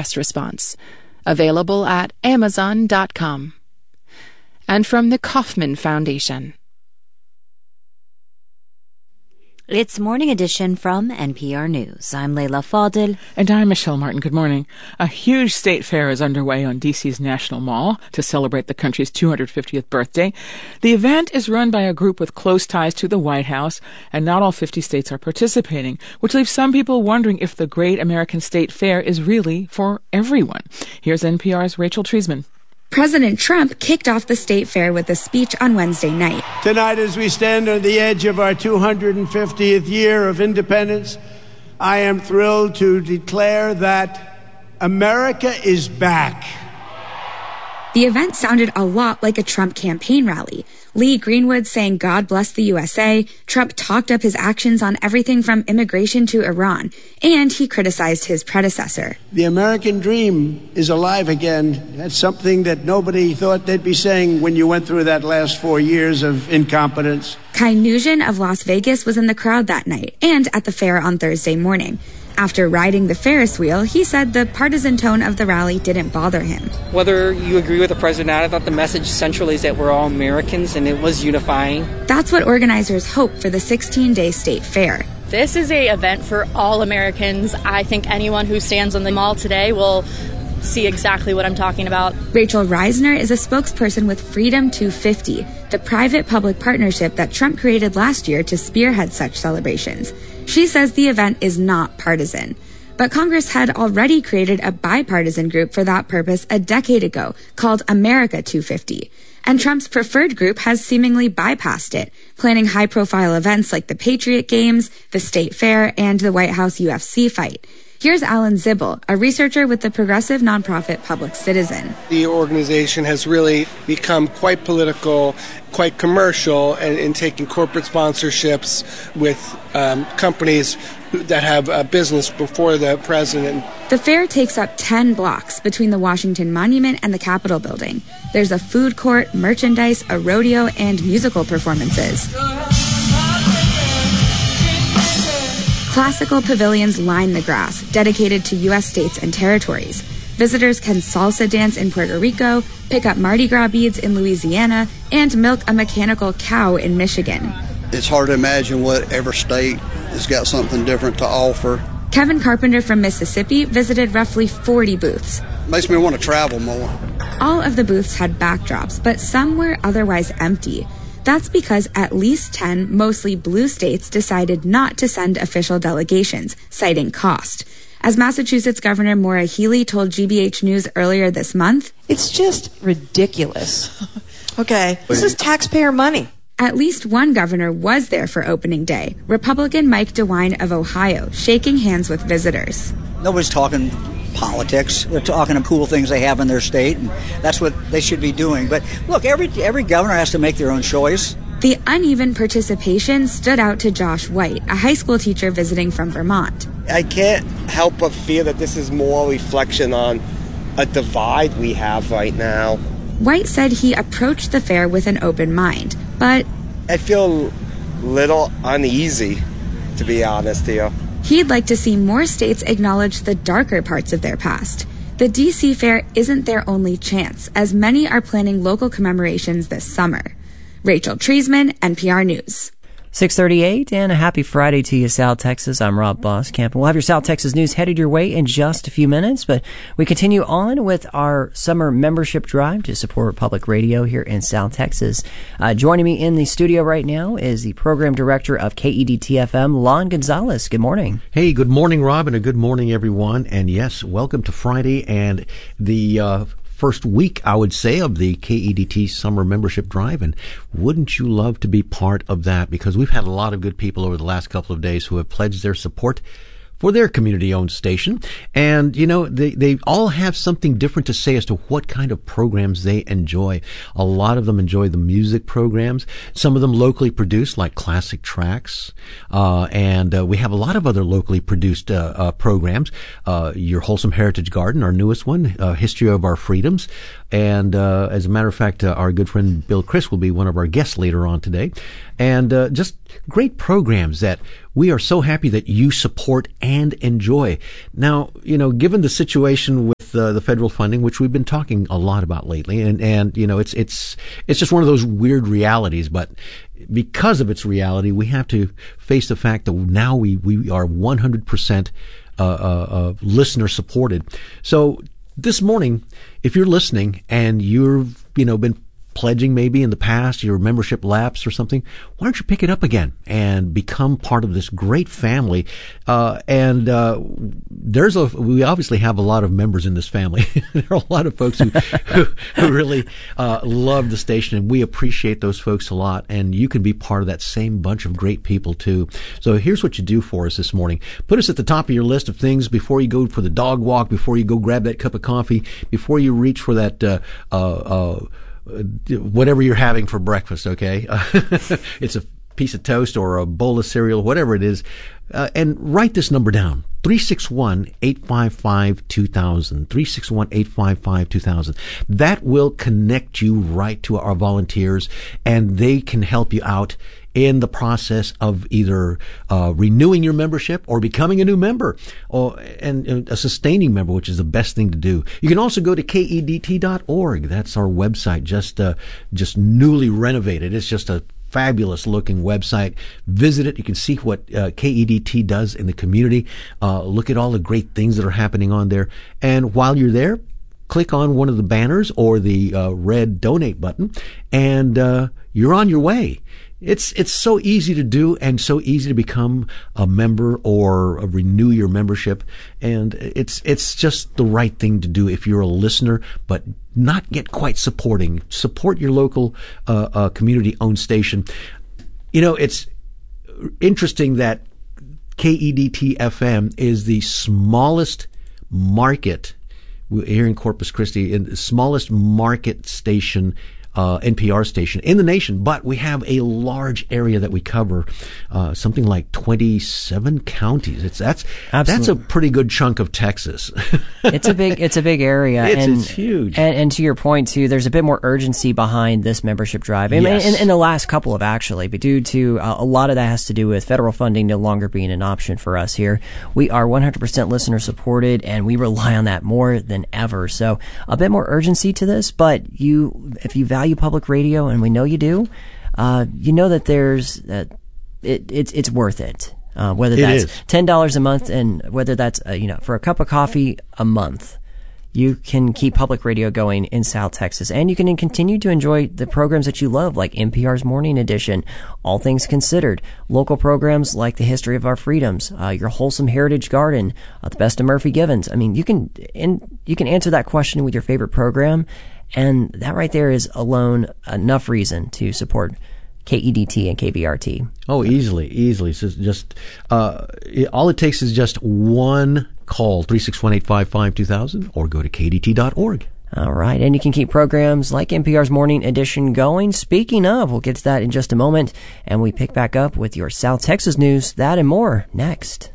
fast response. Available at Amazon.com. And from the Kauffman Foundation. It's Morning Edition from NPR News. I'm Leila Fadel. And I'm Michelle Martin. Good morning. A huge state fair is underway on D.C.'s National Mall to celebrate the country's 250th birthday. The event is run by a group with close ties to the White House, and not all 50 states are participating, which leaves some people wondering if the Great American State Fair is really for everyone. Here's NPR's Rachel Treisman. President Trump kicked off the state fair with a speech on Wednesday night. Tonight, as we stand on the edge of our 250th year of independence, I am thrilled to declare that America is back. The event sounded a lot like a Trump campaign rally. Lee Greenwood saying God bless the USA. Trump talked up his actions on everything from immigration to Iran, and he criticized his predecessor. The American dream is alive again. That's something that nobody thought they'd be saying when you went through that last 4 years of incompetence. Kai Nugent of Las Vegas was in the crowd that night and at the fair on Thursday morning. After riding the Ferris wheel, he said the partisan tone of the rally didn't bother him. Whether you agree with the president or not, I thought the message centrally is that we're all Americans, and it was unifying. That's what organizers hope for the 16-day state fair. This is an event for all Americans. I think anyone who stands on the mall today will see exactly what I'm talking about. Rachel Reisner is a spokesperson with Freedom 250, the private-public partnership that Trump created last year to spearhead such celebrations. She says the event is not partisan. But Congress had already created a bipartisan group for that purpose a decade ago called America 250. And Trump's preferred group has seemingly bypassed it, planning high-profile events like the Patriot Games, the State Fair, and the White House UFC fight. Here's Alan Zibel, a researcher with the progressive nonprofit Public Citizen. The organization has really become quite political, quite commercial, and in taking corporate sponsorships with companies that have a business before the president. The fair takes up 10 blocks between the Washington Monument and the Capitol building. There's a food court, merchandise, a rodeo, and musical performances. Classical pavilions line the grass, dedicated to U.S. states and territories. Visitors can salsa dance in Puerto Rico, pick up Mardi Gras beads in Louisiana, and milk a mechanical cow in Michigan. It's hard to imagine what every state has got something different to offer. Kevin Carpenter from Mississippi visited roughly 40 booths. Makes me want to travel more. All of the booths had backdrops, but some were otherwise empty. That's because at least 10 mostly blue states decided not to send official delegations, citing cost. As Massachusetts Governor Maura Healey told GBH News earlier this month, "It's just ridiculous. Okay, this is taxpayer money." At least one governor was there for opening day, Republican Mike DeWine of Ohio, shaking hands with visitors. Nobody's talking politics. They're talking of cool things they have in their state, and that's what they should be doing. But look, every governor has to make their own choice. The uneven participation stood out to Josh White, a high school teacher visiting from Vermont. I can't help but feel that this is more a reflection on a divide we have right now. White said he approached the fair with an open mind, but I feel a little uneasy, to be honest here. He'd like to see more states acknowledge the darker parts of their past. The D.C. Fair isn't their only chance, as many are planning local commemorations this summer. Rachel Treisman, NPR News. 6:38, and a happy Friday to you, South Texas. I'm Rob Boskamp, and we'll have your South Texas news headed your way in just a few minutes, but we continue on with our summer membership drive to support public radio here in South Texas. Joining me in the studio right now is the program director of KEDT-FM, Lon Gonzalez. Good morning. Hey, good morning, Rob, and a good morning, everyone. And yes, welcome to Friday and the first week, I would say, of the KEDT Summer Membership Drive. And wouldn't you love to be part of that? Because we've had a lot of good people over the last couple of days who have pledged their support for their community-owned station. And, you know, they all have something different to say as to what kind of programs they enjoy. A lot of them enjoy the music programs. Some of them locally produced, like classic tracks. And we have a lot of other locally produced programs. Your Wholesome Heritage Garden, our newest one, History of Our Freedoms. And as a matter of fact, our good friend Bill Chris will be one of our guests later on today. And just great programs that we are so happy that you support and enjoy. Now, given the situation with the federal funding, which we've been talking a lot about lately, and it's just one of those weird realities, but because of its reality, we have to face the fact that now we are 100% listener supported. So this morning, if you're listening and you've been pledging maybe in the past, your membership lapsed or something, why don't you pick it up again and become part of this great family? We obviously have a lot of members in this family. There are a lot of folks who really love the station, and we appreciate those folks a lot. And you can be part of that same bunch of great people too. So here's what you do for us this morning. Put us at the top of your list of things before you go for the dog walk, before you go grab that cup of coffee, before you reach for that whatever you're having for breakfast, okay? It's a piece of toast or a bowl of cereal, whatever it is. And write this number down, 361-855-2000, 361-855-2000. That will connect you right to our volunteers, and they can help you out in the process of either renewing your membership or becoming a new member, and a sustaining member, which is the best thing to do. You can also go to KEDT.org. That's our website, just newly renovated. It's just a fabulous looking website. Visit it. You can see what KEDT does in the community. Look at all the great things that are happening on there. And while you're there, click on one of the banners or the red donate button, and you're on your way. It's so easy to do and so easy to become a member or renew your membership. And it's just the right thing to do if you're a listener, but not yet quite supporting. Support your local community-owned station. It's interesting that KEDT FM is the smallest market here in Corpus Christi, in the smallest market station, NPR station in the nation, but we have a large area that we cover, something like 27 counties. That's a pretty good chunk of Texas. It's a big area. It's huge. And to your point too, there's a bit more urgency behind this membership drive. Yes. In the last couple of actually, but due to a lot of that has to do with federal funding no longer being an option for us here. We are 100% listener supported, and we rely on that more than ever. So a bit more urgency to this, but if you value public radio, and we know you do, you know that it's worth it. Whether that's $10 a month, and whether that's for a cup of coffee a month, you can keep public radio going in South Texas, and you can continue to enjoy the programs that you love, like NPR's Morning Edition, All Things Considered, local programs like The History of Our Freedoms, your Wholesome Heritage Garden, the Best of Murphy Givens. I mean, you can answer that question with your favorite program, and that right there is alone enough reason to support KEDT and KBRT. Oh, easily. So just all it takes is just one call, 361-855-2000, or go to KDT.org. All right, and you can keep programs like NPR's Morning Edition going. Speaking of, we'll get to that in just a moment, and we pick back up with your South Texas news, that and more, next.